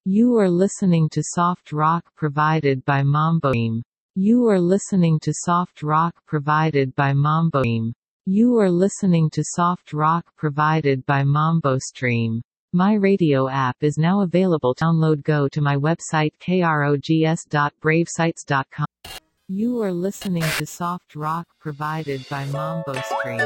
You are listening to soft rock provided by Mamboim. You are listening to soft rock provided by Mamboim. You are listening to soft rock provided by MamboStream. My radio app is now available. Download. Go to my website krogs.bravesites.com. You are listening to soft rock provided by MamboStream.